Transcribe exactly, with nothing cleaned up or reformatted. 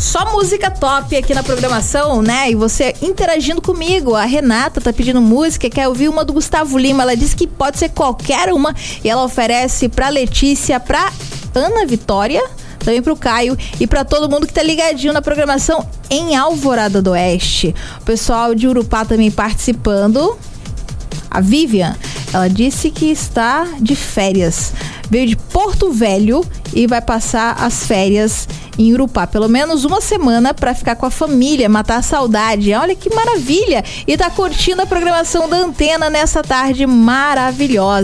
Só música top aqui na programação, né? E você interagindo comigo. A Renata tá pedindo música, quer ouvir uma do Gustavo Lima. Ela disse que pode ser qualquer uma e ela oferece pra Letícia, pra Ana Vitória, também pro Caio e pra todo mundo que tá ligadinho na programação em Alvorada do Oeste. O pessoal de Urupá também participando. A Vivian, ela disse que está de férias. Veio de Porto Velho e vai passar as férias em Urupá. Pelo menos uma semana para ficar com a família, matar a saudade. Olha que maravilha! E tá curtindo a programação da Antena nessa tarde maravilhosa.